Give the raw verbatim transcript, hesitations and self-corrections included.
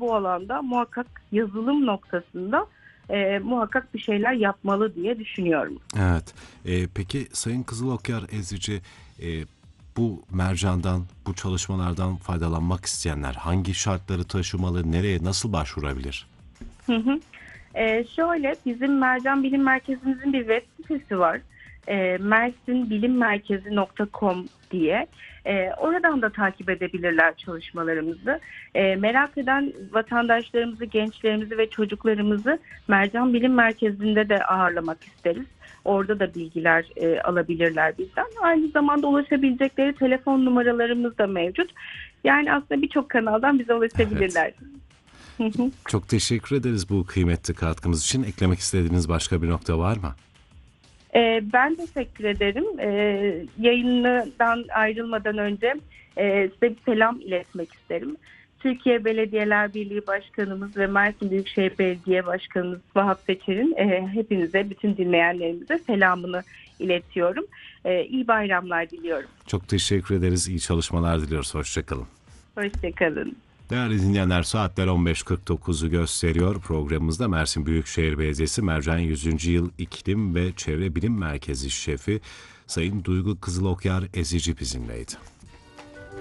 bu alanda muhakkak yazılım noktasında e, muhakkak bir şeyler yapmalı diye düşünüyorum. Evet. E, peki Sayın Kızılokyar Ezici, e, bu mercandan, bu çalışmalardan faydalanmak isteyenler hangi şartları taşımalı, nereye, nasıl başvurabilir? Hı hı. E, şöyle, bizim Mercan Bilim Merkezimizin bir web sitesi var. E, mersin bilim merkezi nokta com diye. E, oradan da takip edebilirler çalışmalarımızı. E, merak eden vatandaşlarımızı, gençlerimizi ve çocuklarımızı Mercan Bilim Merkezi'nde de ağırlamak isteriz. Orada da bilgiler e, alabilirler bizden. Aynı zamanda ulaşabilecekleri telefon numaralarımız da mevcut. Yani aslında birçok kanaldan bize ulaşabilirler. Evet. Çok teşekkür ederiz bu kıymetli katkınız için. Eklemek istediğiniz başka bir nokta var mı? Ee, ben teşekkür ederim. Ee, yayından ayrılmadan önce e, size bir selam iletmek isterim. Türkiye Belediyeler Birliği Başkanımız ve Mersin Büyükşehir Belediye Başkanımız Vahap Seçer'in e, hepinize, bütün dinleyenlerimize selamını iletiyorum. E, iyi bayramlar diliyorum. Çok teşekkür ederiz. İyi çalışmalar diliyoruz. Hoşçakalın. Hoşçakalın. Değerli dinleyenler, saatler on beş kırk dokuzu gösteriyor. Programımızda Mersin Büyükşehir Belediyesi Mercan yüzüncü. Yıl İklim ve Çevre Bilim Merkezi Şefi Sayın Duygu Kızılokyar Ezici bizimleydi.